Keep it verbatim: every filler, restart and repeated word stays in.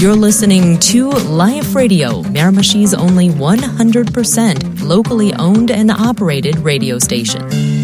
You're listening to Life Radio, Miramishi's only one hundred percent locally owned and operated radio station.